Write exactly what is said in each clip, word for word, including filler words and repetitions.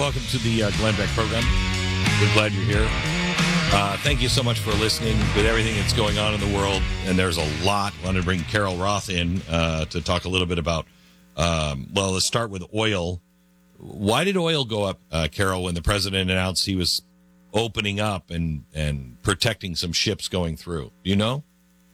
Welcome to the uh, Glenn Beck program. We're glad you're here. Uh, thank you so much for listening with everything that's going on in the world. And there's a lot. I want to bring Carol Roth in uh, to talk a little bit about, um, well, let's start with oil. Why did oil go up, uh, Carol, when the president announced he was opening up and, and protecting some ships going through? Do you know?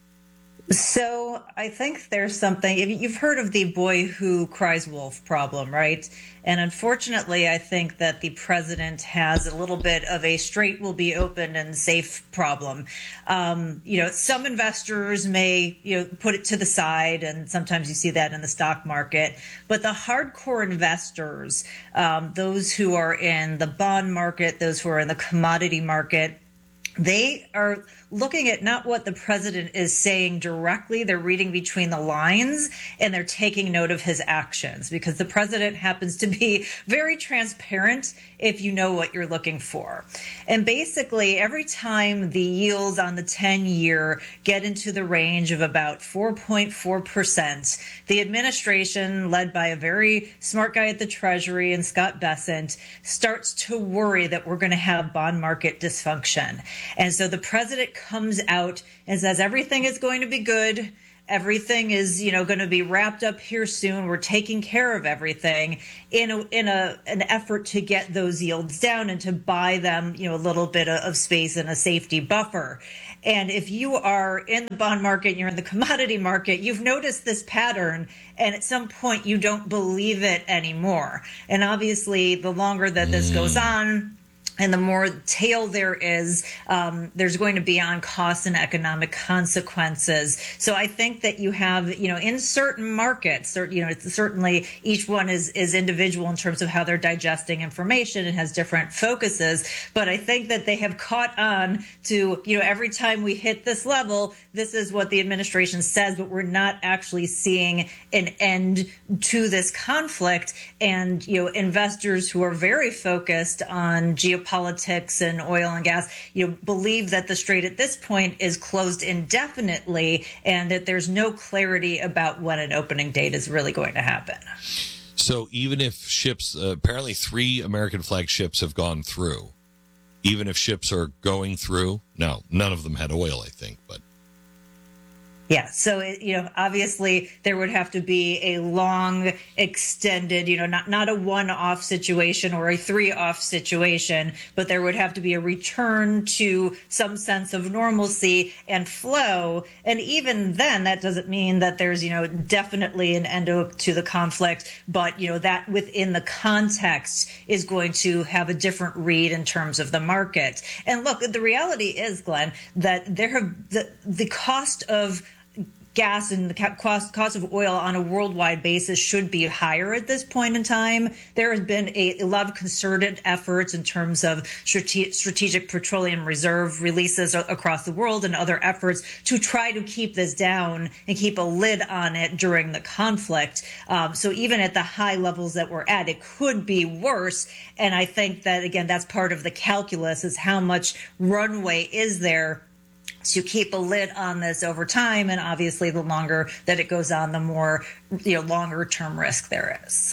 So I think there's something, you've heard of the boy who cries wolf problem, right? And unfortunately, I think that the president has a little bit of a straight will be open and safe problem. Um, you know, some investors may, you know, put it to the side, and sometimes you see that in the stock market. But the hardcore investors, um, those who are in the bond market, those who are in the commodity market, they are looking at not what the president is saying directly. They're reading between the lines, and they're taking note of his actions, because the president happens to be very transparent if you know what you're looking for. And basically, every time the yields on the ten-year get into the range of about four point four percent, the administration, led by a very smart guy at the Treasury and Scott Bessent, starts to worry that we're going to have bond market dysfunction. And so the president comes out and says everything is going to be good. Everything is, you know, going to be wrapped up here soon. We're taking care of everything in a, in a an effort to get those yields down and to buy them, you know, a little bit of space and a safety buffer. And if you are in the bond market, you're in the commodity market, you've noticed this pattern, and at some point you don't believe it anymore. And obviously, the longer that this goes on, and the more tail there is, um, there's going to be on costs and economic consequences. So I think that you have, you know, in certain markets, you know, it's certainly each one is, is individual in terms of how they're digesting information and has different focuses. But I think that they have caught on to, you know, every time we hit this level, this is what the administration says, but we're not actually seeing an end to this conflict. And, you know, investors who are very focused on geopolitics, politics and oil and gas, you know, believe that the strait at this point is closed indefinitely, and that there's no clarity about when an opening date is really going to happen. So even if ships, uh, apparently three American flag ships have gone through, even if ships are going through, no, none of them had oil, I think, but. Yeah, so, it, you know, obviously there would have to be a long, extended, you know, not, not a one-off situation or a three-off situation, but there would have to be a return to some sense of normalcy and flow. And even then, that doesn't mean that there's, you know, definitely an end to the conflict, but, you know, that within the context is going to have a different read in terms of the market. And look, the reality is, Glenn, that there have the, the cost of gas and the cost cost of oil on a worldwide basis should be higher at this point in time. There has been a, a lot of concerted efforts in terms of strate- strategic petroleum reserve releases across the world and other efforts to try to keep this down and keep a lid on it during the conflict. Um, so even at the high levels that we're at, it could be worse. And I think that, again, that's part of the calculus, is how much runway is there to keep a lid on this over time. And obviously, the longer that it goes on, the more, you know, longer term risk there is.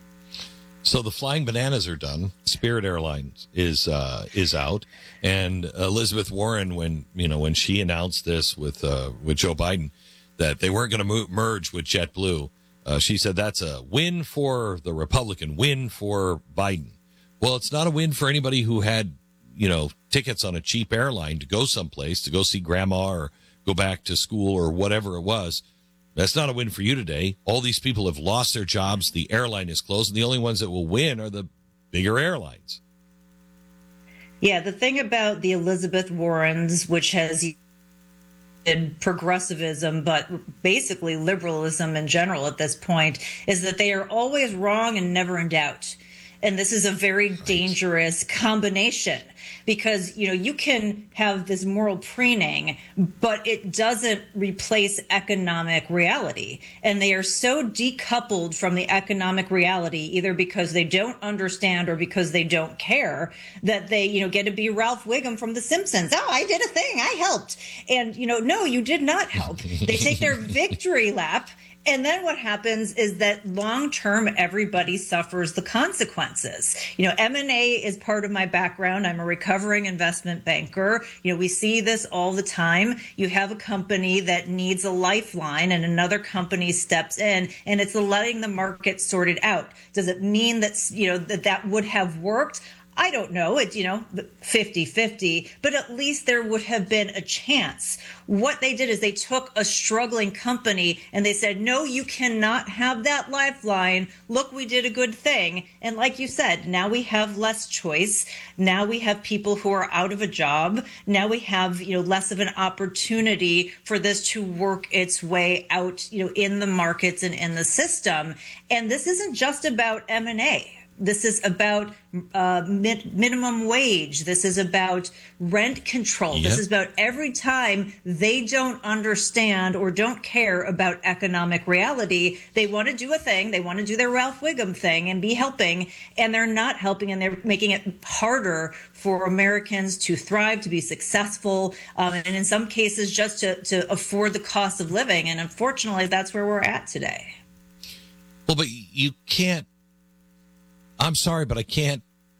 So the flying bananas are done. Spirit Airlines is uh, is out, and Elizabeth Warren, when you know when she announced this with uh, with Joe Biden, that they weren't going to merge with JetBlue, uh, she said that's a win for the Republican, win for Biden. Well, it's not a win for anybody who had, you know, tickets on a cheap airline to go someplace, to go see grandma or go back to school or whatever it was. That's not a win for you today. All these people have lost their jobs. The airline is closed, and the only ones that will win are the bigger airlines. Yeah, the thing about the Elizabeth Warrens, which has in progressivism, but basically liberalism in general at this point, is that they are always wrong and never in doubt. And this is a very dangerous combination, because, you know, you can have this moral preening, but it doesn't replace economic reality. And they are so decoupled from the economic reality, either because they don't understand or because they don't care, that they, you know, get to be Ralph Wiggum from The Simpsons. Oh, I did a thing. I helped. And, you know, no, you did not help. They take their victory lap And then what happens is that long term, everybody suffers the consequences. You know, M and A is part of my background. I'm a recovering investment banker. You know, we see this all the time. You have a company that needs a lifeline and another company steps in, and it's letting the market sort it out. Does it mean that, you know, that that would have worked? I don't know. It's, you know, fifty-fifty, but at least there would have been a chance. What they did is they took a struggling company and they said, no, you cannot have that lifeline. Look, we did a good thing. And like you said, now we have less choice. Now we have people who are out of a job. Now we have, you know, less of an opportunity for this to work its way out, you know, in the markets and in the system. And this isn't just about M and A. This is about uh, min- minimum wage. This is about rent control. Yep. This is about every time they don't understand or don't care about economic reality, they want to do a thing. They want to do their Ralph Wiggum thing and be helping, and they're not helping, and they're making it harder for Americans to thrive, to be successful, um, and in some cases just to, to afford the cost of living. And unfortunately, that's where we're at today. Well, but you can't. I'm sorry, but I can't,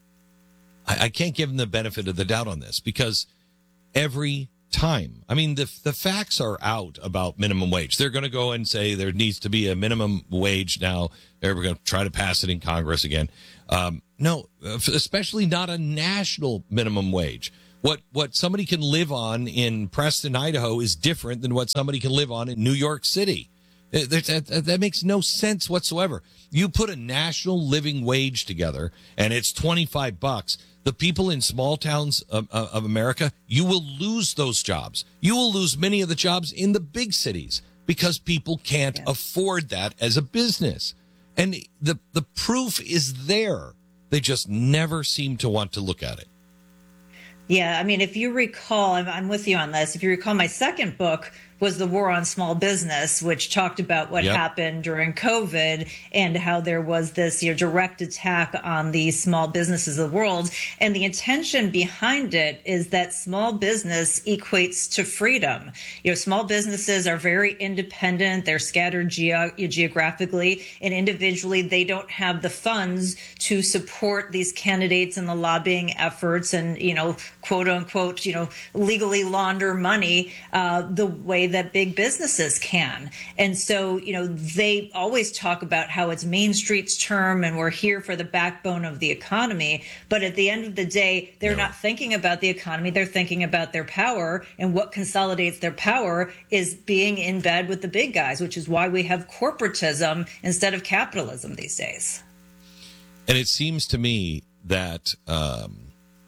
I, I can't give them the benefit of the doubt on this, because every time, I mean, the the facts are out about minimum wage. They're going to go and say there needs to be a minimum wage now. They're going to try to pass it in Congress again. Um, no, especially not a national minimum wage. What what somebody can live on in Preston, Idaho is different than what somebody can live on in New York City. That, that makes no sense whatsoever. You put a national living wage together and it's twenty-five bucks. The people in small towns of, of America, you will lose those jobs. You will lose many of the jobs in the big cities because people can't yeah. afford that as a business. And the, the proof is there. They just never seem to want to look at it. Yeah, I mean, if you recall, I'm, I'm with you on this. If you recall, my second book was The War on Small Business, which talked about what yep. happened during COVID and how there was this, you know, direct attack on the small businesses of the world. And the intention behind it is that small business equates to freedom. You know, small businesses are very independent. They're scattered ge- geographically and individually. They don't have the funds to support these candidates and the lobbying efforts and, you know, quote unquote, you know, legally launder money uh, the way that big businesses can. And so, you know, they always talk about how it's Main Street's term and we're here for the backbone of the economy. But at the end of the day, they're no. not thinking about the economy. They're thinking about their power. And what consolidates their power is being in bed with the big guys, which is why we have corporatism instead of capitalism these days. And it seems to me that um,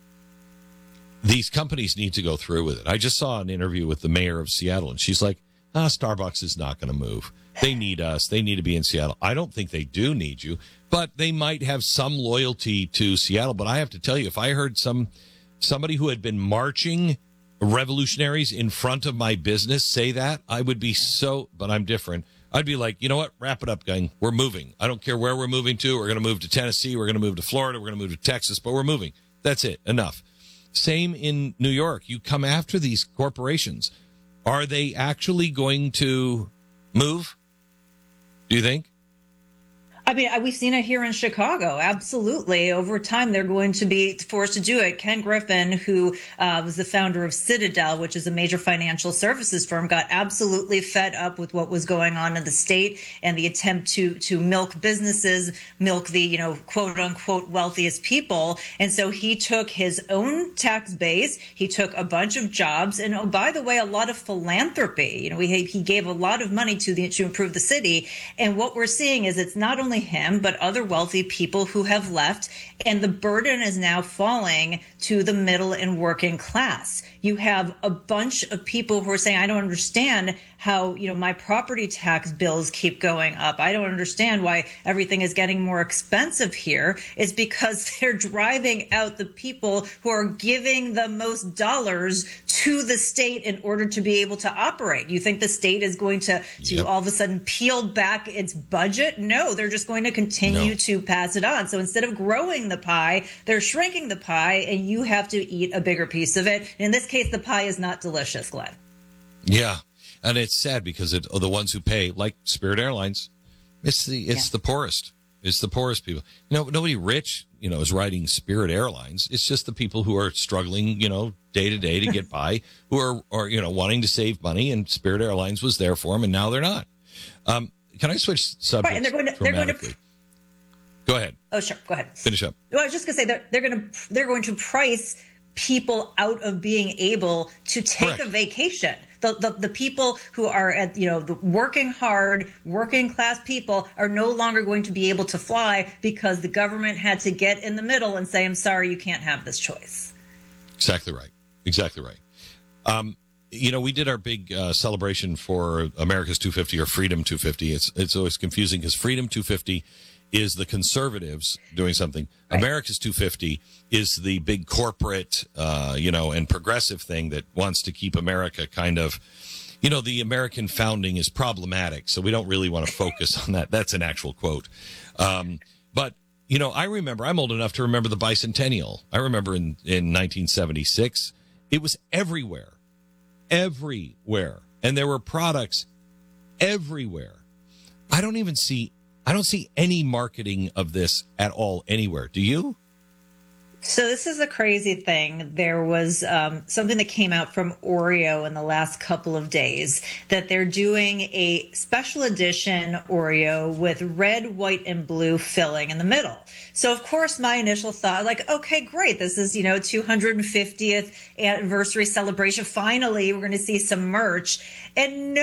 these companies need to go through with it. I just saw an interview with the mayor of Seattle, and she's like, ah, Starbucks is not going to move. They need us. They need to be in Seattle. I don't think they do need you, but they might have some loyalty to Seattle. But I have to tell you, if I heard some somebody who had been marching revolutionaries in front of my business say that, I would be so, but I'm different. I'd be like, you know what? Wrap it up, gang. We're moving. I don't care where we're moving to. We're going to move to Tennessee. We're going to move to Florida. We're going to move to Texas, but we're moving. That's it. Enough. Same in New York. You come after these corporations. Are they actually going to move? Do you think? I mean, we've seen it here in Chicago. Absolutely. Over time, they're going to be forced to do it. Ken Griffin, who uh, was the founder of Citadel, which is a major financial services firm, got absolutely fed up with what was going on in the state and the attempt to to milk businesses, milk the, you know, quote unquote wealthiest people. And so he took his own tax base. He took a bunch of jobs. And, oh, by the way, a lot of philanthropy. You know, he, he gave a lot of money to the, to improve the city. And what we're seeing is it's not only him, but other wealthy people who have left. And the burden is now falling to the middle and working class. You have a bunch of people who are saying, I don't understand how, you know, my property tax bills keep going up. I don't understand why everything is getting more expensive here. It's because they're driving out the people who are giving the most dollars to the state in order to be able to operate. You think the state is going to, to yep. all of a sudden peel back its budget? No, they're just going to continue no. to pass it on. So instead of growing the pie, they're shrinking the pie, and you have to eat a bigger piece of it. In this case, the pie is not delicious, Glenn. Yeah. And it's sad because it, the ones who pay, like Spirit Airlines, it's the it's Yeah. the poorest. It's the poorest people. You know, nobody rich, you know, is riding Spirit Airlines. It's just the people who are struggling, you know, day to day to get by, who are, are, you know, wanting to save money, and Spirit Airlines was there for them, and now they're not. Um, can I switch subjects? Right, and they're going to, they're going to, dramatically? Go ahead. oh, sure, go ahead. Finish up. Well, I was just going to say they're, they're going to, they're going to price people out of being able to take Correct. a vacation. The, the the people who are at, you know, the working hard, working class people are no longer going to be able to fly because the government had to get in the middle and say, I'm sorry, you can't have this choice. Exactly right. Exactly right. Um, you know, we did our big uh, celebration for America's two fifty or Freedom two fifty. It's it's always confusing because Freedom two fifty is the conservatives doing something. Right. America's two fifty is the big corporate, uh, you know, and progressive thing that wants to keep America kind of, you know, the American founding is problematic, so we don't really want to focus on that. That's an actual quote. Um, but, you know, I remember, I'm old enough to remember the bicentennial. I remember in, in nineteen seventy-six, it was everywhere, everywhere. And there were products everywhere. I don't even see I don't see any marketing of this at all anywhere. Do you? So this is a crazy thing. There was um, something that came out from Oreo in the last couple of days that they're doing a special edition Oreo with red, white, and blue filling in the middle. So of course, my initial thought, like, okay, great. This is, you know, two hundred fiftieth anniversary celebration. Finally, we're going to see some merch. And no.